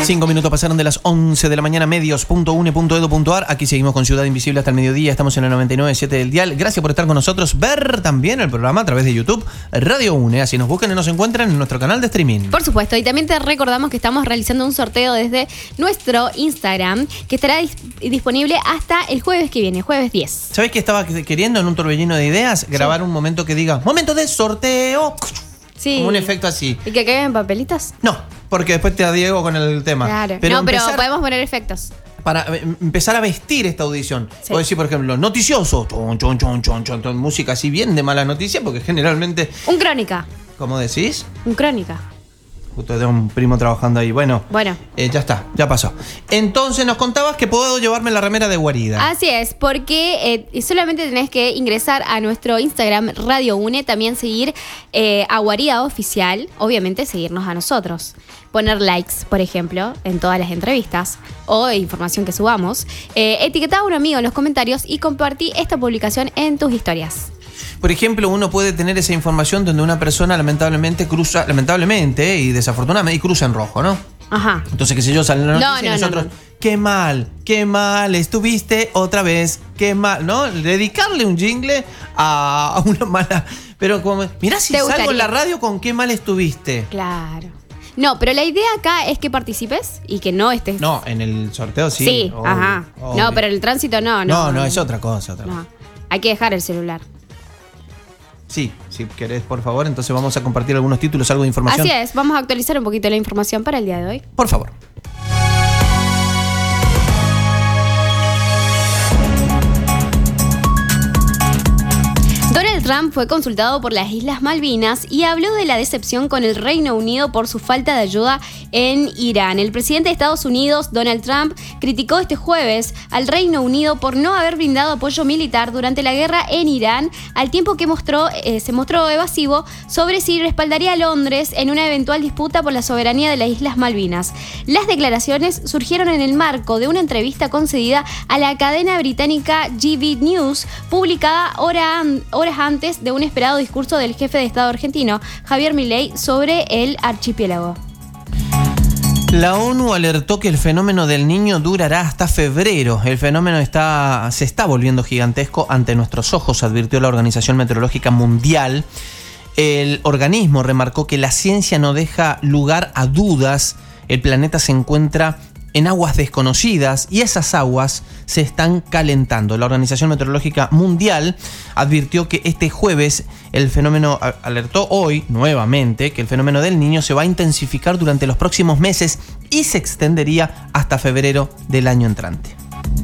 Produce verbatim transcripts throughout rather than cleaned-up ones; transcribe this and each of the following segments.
Cinco minutos pasaron de las once de la mañana, medios punto une punto edu punto ar. Aquí seguimos con Ciudad Invisible hasta el mediodía. Estamos en el noventa y nueve punto siete del dial. Gracias por estar con nosotros. Ver también el programa a través de YouTube, Radio UNE. Así nos buscan y nos encuentran en nuestro canal de streaming. Por supuesto. Y también te recordamos que estamos realizando un sorteo desde nuestro Instagram, que estará dis- disponible hasta el jueves que viene, jueves diez. ¿Sabés qué estaba queriendo en un torbellino de ideas? Grabar sí. un momento que diga, momento de sorteo. Sí. Como un efecto así. ¿Y que caigan papelitos? No, porque después te adiego con el tema. Claro. Pero no, empezar, pero podemos poner efectos. Para empezar a vestir esta audición. Sí. O decir, por ejemplo, noticioso. Chon, chon, chon, chon, chon, chon, música así bien de mala noticia, porque generalmente... Un crónica. ¿Cómo decís? Un crónica. Justo tengo un primo trabajando ahí. Bueno, bueno. Eh, ya está, ya pasó. Entonces nos contabas que puedo llevarme la remera de guarida. Así es, porque eh, solamente tenés que ingresar a nuestro Instagram Radio UNE, también seguir eh, a Guarida Oficial, obviamente seguirnos a nosotros, poner likes, por ejemplo, en todas las entrevistas o información que subamos, eh, etiquetá a un amigo en los comentarios y compartí esta publicación en tus historias. Por ejemplo, uno puede tener esa información donde una persona lamentablemente cruza, lamentablemente y desafortunadamente, y cruza en rojo, ¿no? Ajá. Entonces, qué sé yo, sale la noticia no, no, y nosotros, no, no. qué mal, qué mal, estuviste otra vez, qué mal, ¿no? Dedicarle un jingle a, a una mala... Pero como, mirá si salgo en la radio con qué mal estuviste. Claro. No, pero la idea acá es que participes y que no estés... No, en el sorteo sí. Sí, obvio, ajá. Obvio. No, pero en el tránsito no, no. No, no, es otra cosa. Otra no. cosa. Hay que dejar el celular. Sí, si querés, por favor, entonces vamos a compartir algunos títulos, algo de información. Así es, vamos a actualizar un poquito la información para el día de hoy. Por favor. Donald Trump fue consultado por las Islas Malvinas y habló de la decepción con el Reino Unido por su falta de ayuda en Irán. El presidente de Estados Unidos, Donald Trump, criticó este jueves al Reino Unido por no haber brindado apoyo militar durante la guerra en Irán, al tiempo que mostró, eh, se mostró evasivo sobre si respaldaría a Londres en una eventual disputa por la soberanía de las Islas Malvinas. Las declaraciones surgieron en el marco de una entrevista concedida a la cadena británica G B News, publicada hora an- horas antes de un esperado discurso del jefe de Estado argentino, Javier Milei, sobre el archipiélago. La ONU alertó que el fenómeno del Niño durará hasta febrero. El fenómeno está, se está volviendo gigantesco ante nuestros ojos, advirtió la Organización Meteorológica Mundial. El organismo remarcó que la ciencia no deja lugar a dudas. El planeta se encuentra en aguas desconocidas y esas aguas se están calentando. La Organización Meteorológica Mundial advirtió que este jueves el fenómeno, alertó hoy nuevamente que el fenómeno del Niño se va a intensificar durante los próximos meses y se extendería hasta febrero del año entrante.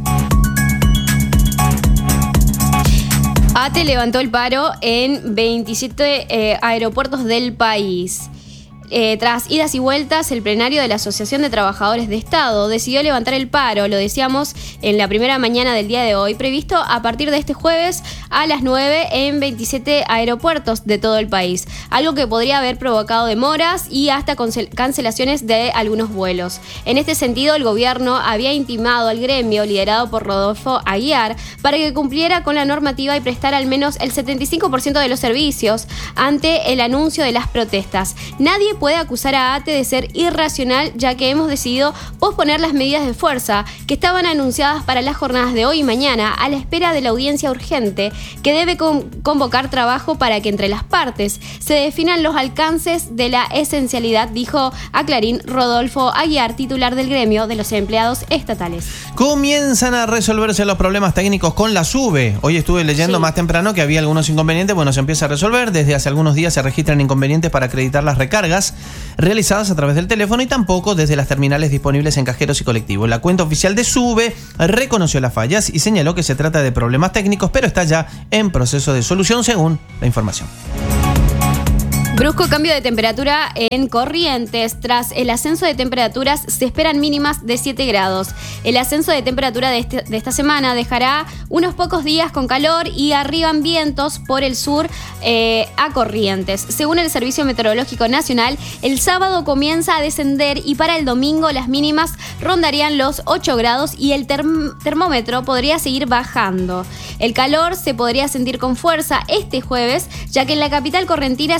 ATE levantó el paro en veintisiete eh, aeropuertos del país. Eh, tras idas y vueltas, el plenario de la Asociación de Trabajadores de Estado decidió levantar el paro, lo decíamos en la primera mañana del día de hoy, previsto a partir de este jueves a las nueve en veintisiete aeropuertos de todo el país, algo que podría haber provocado demoras y hasta cancelaciones de algunos vuelos. En este sentido, el gobierno había intimado al gremio, liderado por Rodolfo Aguiar, para que cumpliera con la normativa y prestara al menos el setenta y cinco por ciento de los servicios ante el anuncio de las protestas. Nadie puede acusar a ATE de ser irracional, ya que hemos decidido posponer las medidas de fuerza que estaban anunciadas para las jornadas de hoy y mañana a la espera de la audiencia urgente que debe con- convocar trabajo para que entre las partes se definan los alcances de la esencialidad, dijo a Clarín Rodolfo Aguiar, titular del gremio de los empleados estatales. Comienzan a resolverse los problemas técnicos con la SUBE. Hoy estuve leyendo sí. más temprano que había algunos inconvenientes. Bueno, se empieza a resolver. Desde hace algunos días se registran inconvenientes para acreditar las recargas realizadas a través del teléfono y tampoco desde las terminales disponibles en cajeros y colectivos. La cuenta oficial de SUBE reconoció las fallas y señaló que se trata de problemas técnicos, pero está ya en proceso de solución según la información. Brusco cambio de temperatura en Corrientes. Tras el ascenso de temperaturas se esperan mínimas de siete grados. El ascenso de temperatura de, este, de esta semana dejará unos pocos días con calor y arriban vientos por el sur eh, a Corrientes. Según el Servicio Meteorológico Nacional, el sábado comienza a descender y para el domingo las mínimas rondarían los ocho grados y el term- termómetro podría seguir bajando. El calor se podría sentir con fuerza este jueves, ya que en la capital correntina se esperan máximas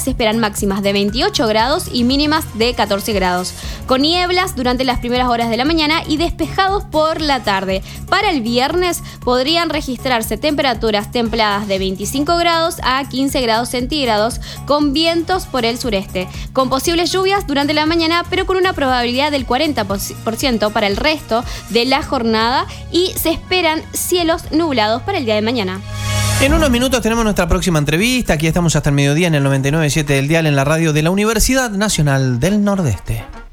máximas de veintiocho grados y mínimas de catorce grados, con nieblas durante las primeras horas de la mañana y despejados por la tarde. Para el viernes podrían registrarse temperaturas templadas de veinticinco grados a quince grados centígrados, con vientos por el sureste, con posibles lluvias durante la mañana, pero con una probabilidad del cuarenta por ciento para el resto de la jornada, y se esperan cielos nublados para el día de mañana. En unos minutos tenemos nuestra próxima entrevista. Aquí estamos hasta el mediodía en el noventa y nueve punto siete del dial, en la radio de la Universidad Nacional del Nordeste.